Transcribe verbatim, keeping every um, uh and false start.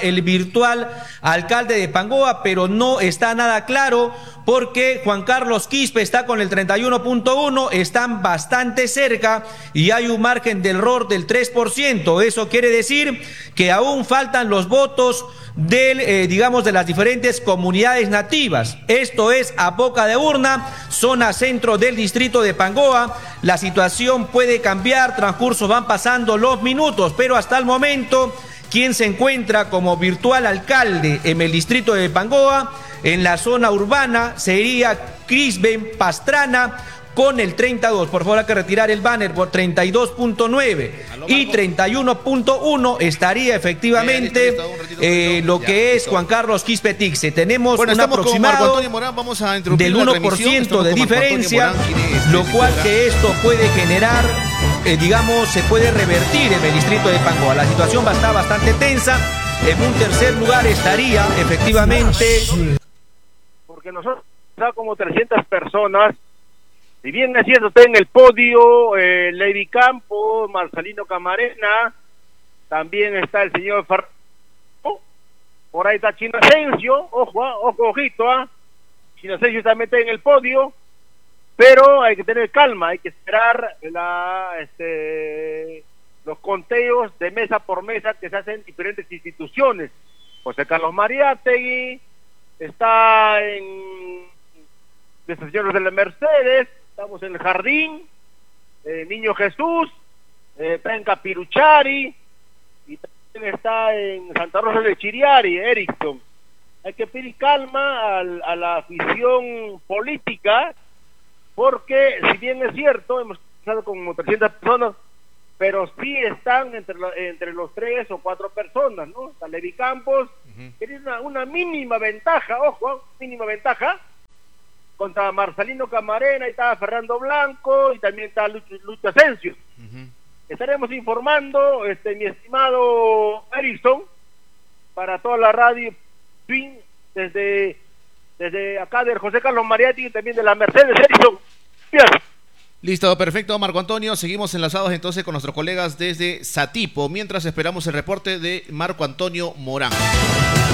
el virtual alcalde de Pangoa, pero no está nada claro porque Juan Carlos Quispe está con el treinta y uno punto uno, están bastante cerca y hay un margen de error del tres por ciento. Eso quiere decir que aún faltan los votos del, eh, digamos, de las diferentes comunidades nativas. Esto es a boca de urna, zona centro del distrito de Pangoa. La situación puede cambiar, transcursos van pasando los minutos, pero hasta el momento quien se encuentra como virtual alcalde en el distrito de Pangoa, en la zona urbana, sería Crisben Pastrana con el treinta y dos. Por favor, hay que retirar el banner por treinta y dos punto nueve. Y treinta y uno punto uno estaría efectivamente eh, lo que es Juan Carlos Quispe Tixe. Tenemos bueno, un aproximado Morán, vamos a del uno por ciento de diferencia, Morán, lo cual que esto puede generar, eh, digamos, se puede revertir en el distrito de Pangoa. La situación va a estar bastante tensa. En un tercer lugar estaría efectivamente... Porque nosotros está como trescientas personas. Si bien es cierto, está en el podio eh, Lady Campo, Marcelino Camarena, también está el señor Far... por ahí está Chino Asensio, ojo, ah, ojo, ojito, ah. Chino Asensio también está en el podio, pero hay que tener calma, hay que esperar la, este, los conteos de mesa por mesa que se hacen en diferentes instituciones. José Carlos Mariátegui está en de señores de la Mercedes, estamos en el Jardín, eh, Niño Jesús, eh, Penca Piruchari, y también está en Santa Rosa de Chiriari, Erickson. Hay que pedir calma al, a la afición política, porque si bien es cierto, hemos estado con como trescientas personas, pero sí están entre, la, entre los tres o cuatro personas, ¿no? Está Levi Campos, uh-huh. que tiene una, una mínima ventaja, ojo, mínima ventaja, contra Marcelino Camarena, y está Fernando Blanco, y también está Lucho, Lucho Asensio. Uh-huh. Estaremos informando, este mi estimado Erickson, para toda la radio, desde, desde acá de José Carlos Mariátegui y también de la Mercedes. Erickson, gracias. Listo, perfecto, Marco Antonio. Seguimos enlazados entonces con nuestros colegas desde Satipo, mientras esperamos el reporte de Marco Antonio Morán.